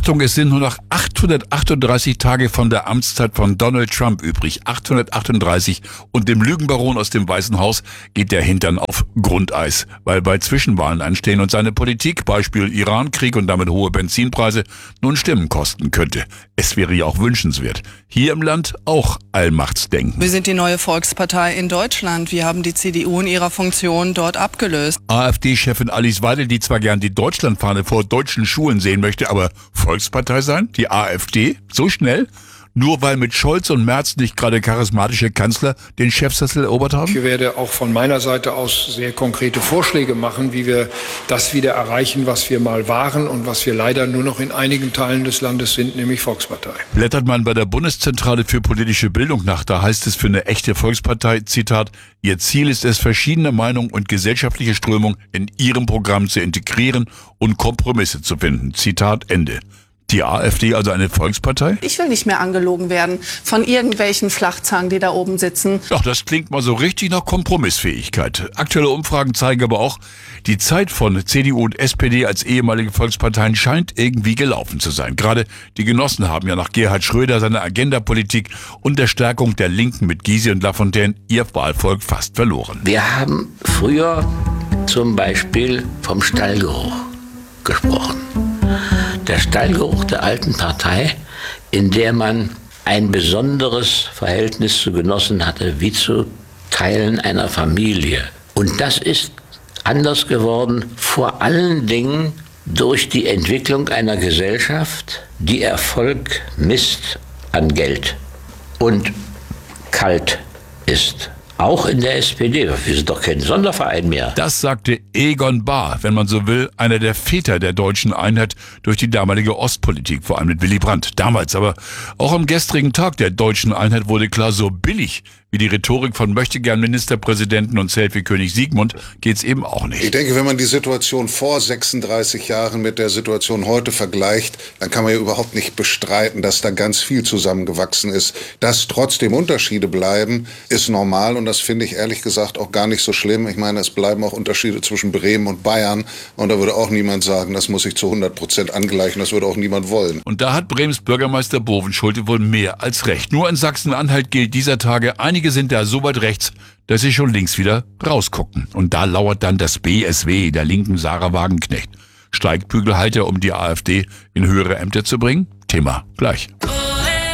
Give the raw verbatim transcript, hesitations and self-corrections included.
Achtung, es sind nur noch achthundertachtunddreißig Tage von der Amtszeit von Donald Trump übrig. achthundertachtunddreißig. Und dem Lügenbaron aus dem Weißen Haus geht der Hintern auf Grundeis, weil bei Zwischenwahlen anstehen und seine Politik, Beispiel Irankrieg und damit hohe Benzinpreise, nun Stimmen kosten könnte. Es wäre ja auch wünschenswert. Hier im Land auch Allmachtsdenken. Wir sind die neue Volkspartei in Deutschland. Wir haben die C D U in ihrer Funktion dort abgelöst. AfD-Chefin Alice Weidel, die zwar gern die Deutschlandfahne vor deutschen Schulen sehen möchte, aber Volkspartei sein? Die AfD? So schnell? Nur weil mit Scholz und Merz nicht gerade charismatische Kanzler den Chefsessel erobert haben? Ich werde auch von meiner Seite aus sehr konkrete Vorschläge machen, wie wir das wieder erreichen, was wir mal waren und was wir leider nur noch in einigen Teilen des Landes sind, nämlich Volkspartei. Blättert man bei der Bundeszentrale für politische Bildung nach, da heißt es für eine echte Volkspartei, Zitat, ihr Ziel ist es, verschiedene Meinungen und gesellschaftliche Strömungen in ihrem Programm zu integrieren und Kompromisse zu finden. Zitat Ende. Die AfD also eine Volkspartei? Ich will nicht mehr angelogen werden von irgendwelchen Flachzangen, die da oben sitzen. Ach, das klingt mal so richtig nach Kompromissfähigkeit. Aktuelle Umfragen zeigen aber auch, die Zeit von C D U und S P D als ehemalige Volksparteien scheint irgendwie gelaufen zu sein. Gerade die Genossen haben ja nach Gerhard Schröder seine Agenda-Politik und der Stärkung der Linken mit Gysi und Lafontaine ihr Wahlvolk fast verloren. Wir haben früher zum Beispiel vom Stallgeruch gesprochen. Der Stallgeruch der alten Partei, in der man ein besonderes Verhältnis zu Genossen hatte, wie zu Teilen einer Familie. Und das ist anders geworden, vor allen Dingen durch die Entwicklung einer Gesellschaft, die Erfolg misst an Geld und kalt ist. Auch in der S P D. Wir sind doch kein Sonderverein mehr. Das sagte Egon Bahr, wenn man so will, einer der Väter der deutschen Einheit durch die damalige Ostpolitik, vor allem mit Willy Brandt. Damals aber, auch am gestrigen Tag der deutschen Einheit wurde klar, so billig wie die Rhetorik von Möchtegern-Ministerpräsidenten und Selfie-König Sigmund geht's eben auch nicht. Ich denke, wenn man die Situation vor sechsunddreißig Jahren mit der Situation heute vergleicht, dann kann man ja überhaupt nicht bestreiten, dass da ganz viel zusammengewachsen ist. Dass trotzdem Unterschiede bleiben, ist normal und das finde ich ehrlich gesagt auch gar nicht so schlimm. Ich meine, es bleiben auch Unterschiede zwischen Bremen und Bayern und da würde auch niemand sagen, das muss sich zu hundert Prozent angleichen, das würde auch niemand wollen. Und da hat Bremens Bürgermeister Bovenschulte wohl mehr als recht. Nur in Sachsen-Anhalt gilt dieser Tage, einige sind da so weit rechts, dass sie schon links wieder rausgucken. Und da lauert dann das B S W, der linken Sarah Wagenknecht. Steigbügelhalter, um die AfD in höhere Ämter zu bringen? Thema gleich.